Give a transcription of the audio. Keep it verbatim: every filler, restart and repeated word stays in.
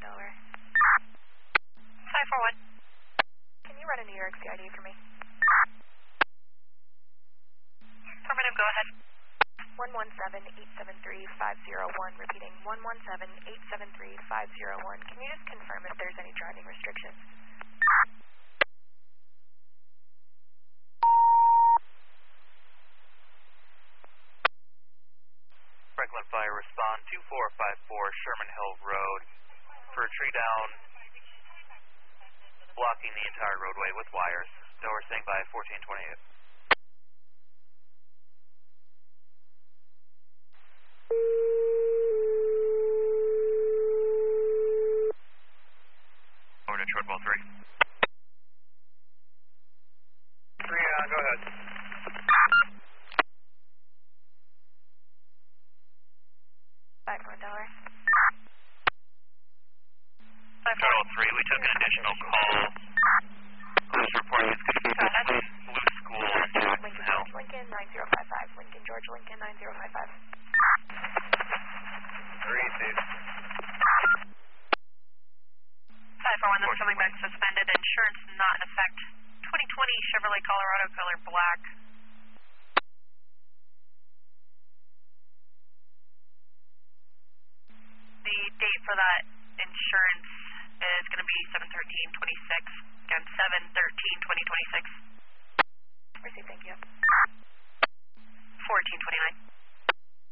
Delaware. five four one. Can you run a New York C I D for me? Affirmative, go ahead. one one seven, eight seven three, five zero one, repeating one one seven, eight seven three, five zero one. Can you just confirm if there's any driving restrictions? Franklin Fire, respond two four five four Sherman Hill Road for a tree down, blocking the entire roadway with wires. Delaware staying by fourteen twenty-eight. Over to Shortwell three. three, uh, go ahead. five one Delaware. Total three, we took an additional call. Police reporting it's going to be Blue School in Jackson Lincoln Hill. George Lincoln, nine zero five five. Lincoln George Lincoln, nine zero five five. three, two. five four one, this is coming back suspended. Insurance not in effect. twenty twenty Chevrolet Colorado color black. The date for that insurance is going to be seven thirteen twenty-six. Again, seven thirteen twenty twenty-six. Received, thank you. fourteen twenty-nine.